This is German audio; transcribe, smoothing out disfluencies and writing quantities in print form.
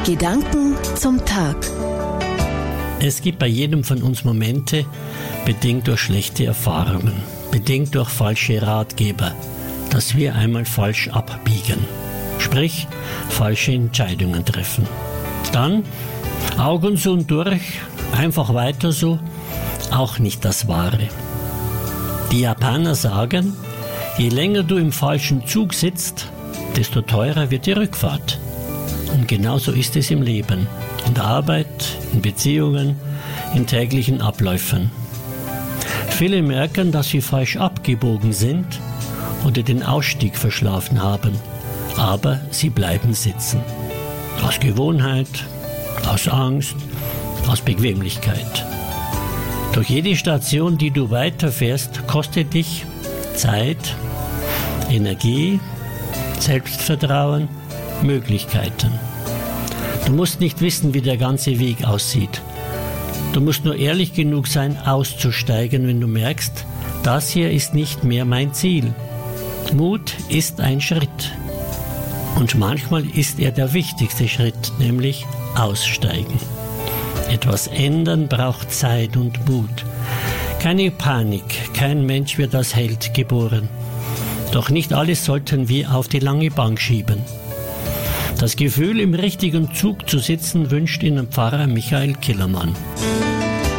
Gedanken zum Tag. Es gibt bei jedem von uns Momente, bedingt durch schlechte Erfahrungen, bedingt durch falsche Ratgeber, dass wir einmal falsch abbiegen, sprich falsche Entscheidungen treffen. Dann Augen zu und durch, einfach weiter so, auch nicht das Wahre. Die Japaner sagen, je länger du im falschen Zug sitzt, desto teurer wird die Rückfahrt. Und genauso ist es im Leben, in der Arbeit, in Beziehungen, in täglichen Abläufen. Viele merken, dass sie falsch abgebogen sind oder den Ausstieg verschlafen haben, aber sie bleiben sitzen. Aus Gewohnheit, aus Angst, aus Bequemlichkeit. Doch jede Station, die du weiterfährst, kostet dich Zeit, Energie, Selbstvertrauen, Möglichkeiten. Du musst nicht wissen, wie der ganze Weg aussieht. Du musst nur ehrlich genug sein, auszusteigen, wenn du merkst, das hier ist nicht mehr mein Ziel. Mut ist ein Schritt. Und manchmal ist er der wichtigste Schritt, nämlich aussteigen. Etwas ändern braucht Zeit und Mut. Keine Panik, kein Mensch wird als Held geboren. Doch nicht alles sollten wir auf die lange Bank schieben. Das Gefühl, im richtigen Zug zu sitzen, wünscht Ihnen Pfarrer Michael Killermann.